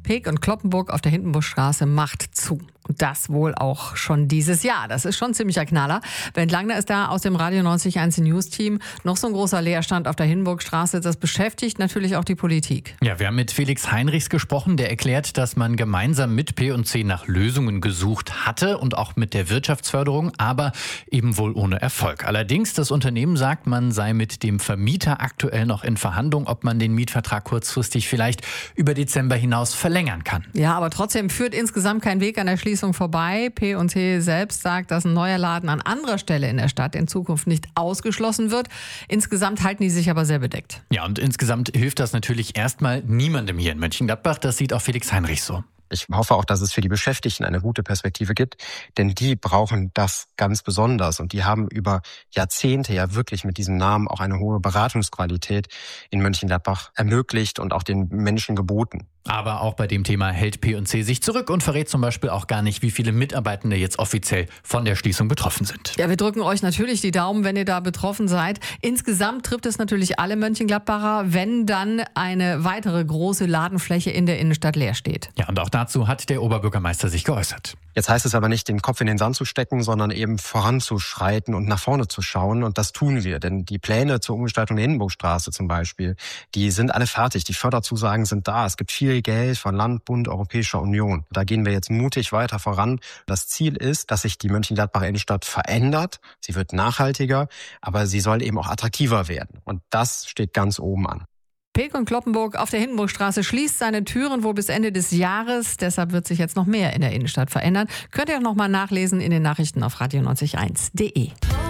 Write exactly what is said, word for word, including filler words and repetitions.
Peek und Cloppenburg auf der Hindenburgstraße macht zu. Und das wohl auch schon dieses Jahr. Das ist schon ein ziemlicher Knaller. Bernd Langner ist da aus dem Radio neunzig Komma eins News Team. Noch so ein großer Leerstand auf der Hindenburgstraße. Das beschäftigt natürlich auch die Politik. Ja, wir haben mit Felix Heinrichs gesprochen. Der erklärt, dass man gemeinsam mit P und C nach Lösungen gesucht hatte und auch mit der Wirtschaftsförderung, aber eben wohl ohne Erfolg. Allerdings, das Unternehmen sagt, man sei mit dem Vermieter aktuell noch in Verhandlung, ob man den Mietvertrag kurzfristig vielleicht über Dezember hinaus verlängern kann. Ja, aber trotzdem führt insgesamt kein Weg an der Schließung vorbei. P und C selbst sagt, dass ein neuer Laden an anderer Stelle in der Stadt in Zukunft nicht ausgeschlossen wird. Insgesamt halten die sich aber sehr bedeckt. Ja, und insgesamt hilft das natürlich erstmal niemandem hier in Mönchengladbach. Das sieht auch Felix Heinrich so. Ich hoffe auch, dass es für die Beschäftigten eine gute Perspektive gibt, denn die brauchen das ganz besonders und die haben über Jahrzehnte ja wirklich mit diesem Namen auch eine hohe Beratungsqualität in Mönchengladbach ermöglicht und auch den Menschen geboten. Aber auch bei dem Thema hält P und C sich zurück und verrät zum Beispiel auch gar nicht, wie viele Mitarbeitende jetzt offiziell von der Schließung betroffen sind. Ja, wir drücken euch natürlich die Daumen, wenn ihr da betroffen seid. Insgesamt trifft es natürlich alle Mönchengladbacher, wenn dann eine weitere große Ladenfläche in der Innenstadt leer steht. Ja, und auch dazu hat der Oberbürgermeister sich geäußert. Jetzt heißt es aber nicht, den Kopf in den Sand zu stecken, sondern eben voranzuschreiten und nach vorne zu schauen. Und das tun wir, denn die Pläne zur Umgestaltung der Hindenburgstraße zum Beispiel, die sind alle fertig. Die Förderzusagen sind da. Es gibt viel Geld von Land, Bund, Europäischer Union. Da gehen wir jetzt mutig weiter voran. Das Ziel ist, dass sich die Mönchengladbacher Innenstadt verändert. Sie wird nachhaltiger, aber sie soll eben auch attraktiver werden. Und das steht ganz oben an. Peek und Cloppenburg auf der Hindenburgstraße schließt seine Türen wohl bis Ende des Jahres. Deshalb wird sich jetzt noch mehr in der Innenstadt verändern. Könnt ihr auch noch mal nachlesen in den Nachrichten auf radio neunzig Komma eins punkt de.